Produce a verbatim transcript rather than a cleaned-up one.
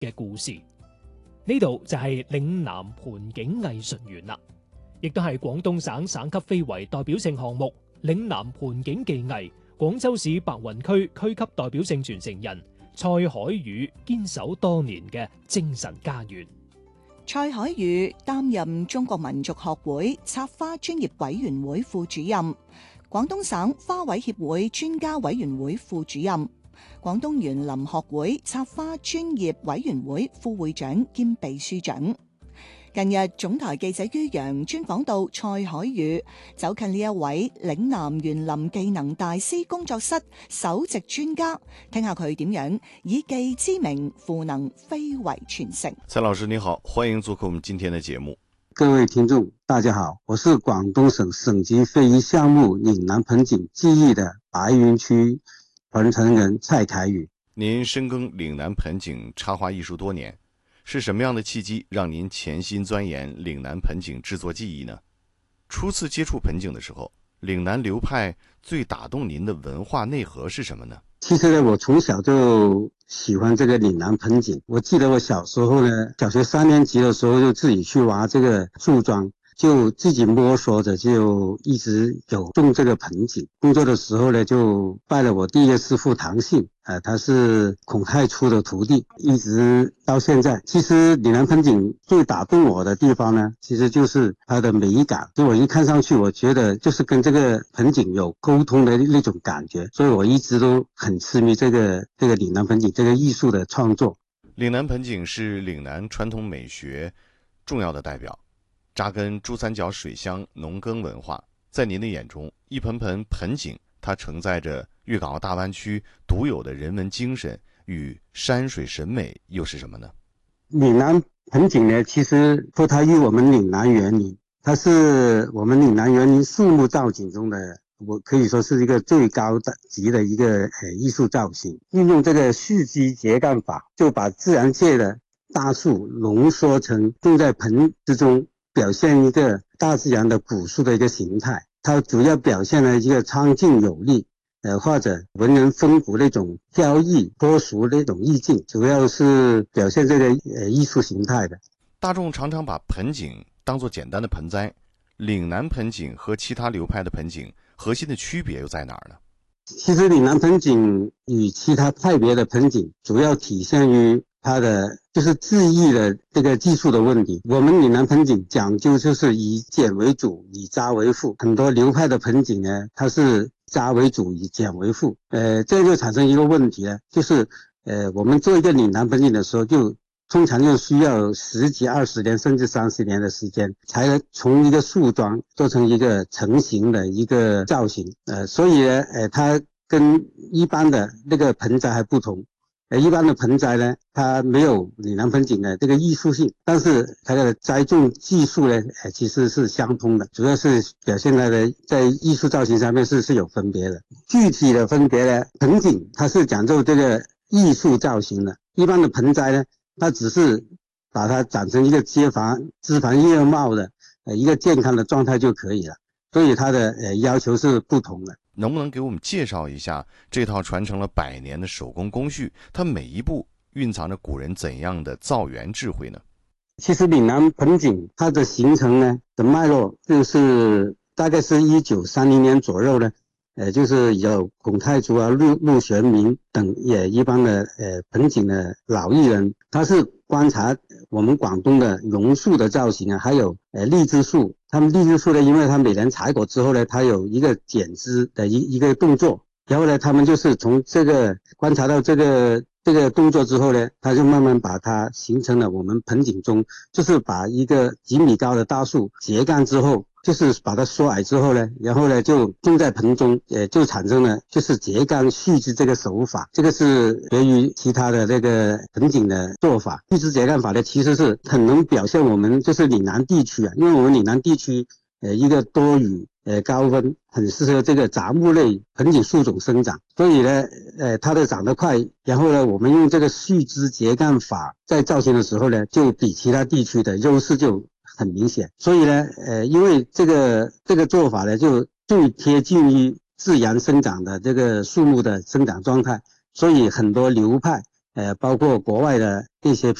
嘅故事。呢度就係嶺南盆景藝術園啦，亦都係廣東省省級非遺代表性項目嶺南盆景技藝廣州市白雲區區級代表性傳承人蔡海宇堅守多年嘅精神家園。 蔡海宇擔任中國民族學會插花專業委員會副主任、廣東省花卉協會專家委員會副主任、廣東園林學會插花專業委員會副會長兼秘書長。近日總台記者于洋專訪到蔡海宇，走近呢一位嶺南園林技能大師工作室首席專家，聽下佢點樣以技之名賦能非遺傳承。 蔡老師你好，歡迎做客我們今天的節目。 各位聽眾大家好，我是廣東省省級非遺項目嶺南盆景技藝的白雲區傳承人蔡凱宇。 您深耕嶺南盆景插花藝術多年，是什麼樣的契機讓您潛心鑽研嶺南盆景製作技藝呢？初次接觸盆景的時候，嶺南流派最打動您的文化內核是什麼呢？ 其實呢，我從小就喜歡這個嶺南盆景。我記得我小時候呢，小學三年級的時候就自己去挖這個樹樁，就自己摸索着就一直有種這個盆景。工作的時候呢，就拜了我第一個師傅唐信，呃，他是孔太初的徒弟，一直到現在。其實嶺南盆景最打動我的地方呢，其實就是它的美感。就我一看上去，我覺得就是跟這個盆景有溝通的那種感覺，所以我一直都很痴迷這個這個嶺南盆景這個藝術的創作。 嶺南盆景是嶺南傳統美學重要的代表，扎根珠三角水鄉農耕文化。在您的眼中，一盆盆盆景它承載着粵港澳大灣區獨有的人文精神與山水審美又是什麼呢？ 嶺南盆景呢，其實脫胎於我們嶺南園林，它是我們嶺南園林樹木造景中的，我可以說是一個最高級的一個呃藝術造型。運用這個蓄積秸稈法，就把自然界的大樹濃縮成種在盆之中，表現一個大自然的古樹的一個形態。它主要表現了一個蒼勁有力，呃，或者文人風骨那種飄逸脫俗那種意境，主要是表現這個呃藝術形態的。 大眾常常把盆景當作簡單的盆栽，嶺南盆景和其他流派的盆景核心的區別又在哪兒呢？ 其實嶺南盆景與其他派別的盆景主要體現於它的就是製藝的這個技術的問題。我們嶺南盆景講究就是以簡為主，以扎為輔。很多流派的盆景呢，它是扎為主，以簡為輔。呃，這就產生一個問題呢，就是呃，我們做一個嶺南盆景的時候，就通常就需要十幾、二十年甚至三十年的時間，才能從一個樹樁做成一個成型的一個造型。呃，所以呢，呃，它跟一般的那個盆栽還不同。呃，一般的盆栽呢，它沒有嶺南盆景的這個藝術性，但是它的栽種技術呢，呃，其實是相通的，主要是表現它的在藝術造型上面是是有分別的。具體的分別呢，盆景它是講究這個藝術造型的，一般的盆栽呢，它只是把它長成一個枝繁枝繁葉茂的呃一個健康的狀態就可以了，所以它的呃要求是不同的。 能不能給我們介紹一下這套傳承了百年的手工工序，它每一步蘊藏着古人怎樣的造園智慧呢？ 其實嶺南盆景它的形成呢的脈絡，就是大概是一九三零年左右呢，呃，就是有孔太初啊、陸陸玄明等也一般的呃盆景的老藝人，他是觀察我們廣東的榕樹的造型啊，還有呃荔枝樹。他們荔枝樹呢，因為他每年採果之後呢，它有一個剪枝的一一個動作，然後呢，他們就是從這個觀察到這個這個動作之後呢，他就慢慢把它形成了我們盆景中，就是把一個幾米高的大樹截幹之後，就是把它縮矮之後呢，然後呢就種在盆中，呃，就產生了就是截幹蓄枝這個手法，這個是別於其他的那個盆景的做法。蓄枝截幹法呢，其實是很能表現我們就是嶺南地區啊，因為我們嶺南地區呃一個多雨呃高溫，很適合這個雜木類盆景樹種生長，所以呢呃它的長得快，然後呢我們用這個蓄枝截幹法在造型的時候呢，就比其他地區的優勢就很明顯。所以呢呃因為這個這個做法呢就最貼近於自然生長的這個樹木的生長狀態，所以很多流派呃，包括國外的一些